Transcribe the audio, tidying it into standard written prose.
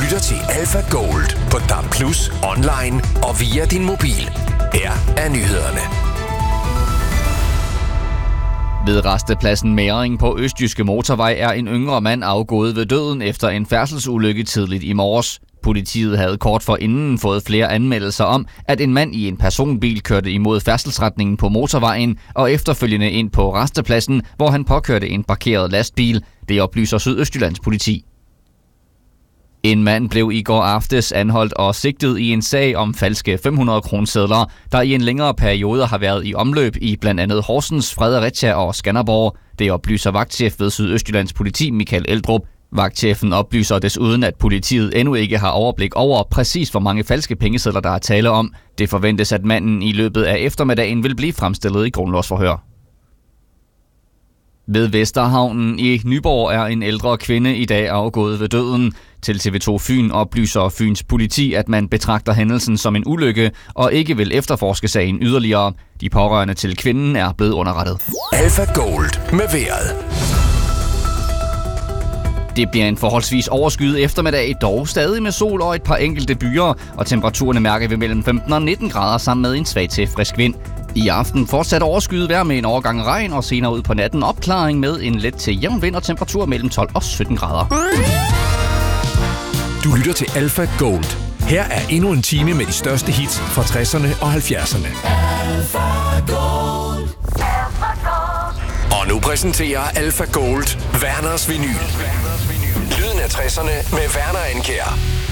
lytter til Alpha Gold på DAB+, online og via din mobil. Her er nyhederne. Ved rastepladsen Mæring på Østjyske Motorvej er en yngre mand afgået ved døden efter en færdselsulykke tidligt i morges. Politiet havde kort forinden fået flere anmeldelser om, at en mand i en personbil kørte imod færdselsretningen på motorvejen og efterfølgende ind på rastepladsen, hvor han påkørte en parkeret lastbil. Det oplyser Sydøstjyllands politi. En mand blev i går aftes anholdt og sigtet i en sag om falske 500-kronesedler, der i en længere periode har været i omløb i blandt andet Horsens, Fredericia og Skanderborg. Det oplyser vagtchef ved Sydøstjyllands politi Michael Eldrup. Vagtchefen oplyser desuden, at politiet endnu ikke har overblik over præcis hvor mange falske pengesedler, der er tale om. Det forventes, at manden i løbet af eftermiddagen vil blive fremstillet i grundlovsforhør. Ved Vesterhavnen i Nyborg er en ældre kvinde i dag afgået ved døden. Til TV2 Fyn oplyser Fyns politi, at man betragter hændelsen som en ulykke og ikke vil efterforske sagen yderligere. De pårørende til kvinden er blevet underrettet. Alpha Gold med vejret. Det bliver en forholdsvis overskyet eftermiddag, dog stadig med sol og et par enkelte byer, og temperaturerne mærker vi mellem 15 og 19 grader sammen med en svag til frisk vind. I aften fortsat overskyet vejr med en overgang regn, og senere ud på natten opklaring med en let til jævn vind og temperatur mellem 12 og 17 grader. Du lytter til Alpha Gold. Her er endnu en time med de største hits fra 60'erne og 70'erne. Og nu præsenterer Alpha Gold Werners Vinyl. Lyden af 60'erne med Werner Andkjær.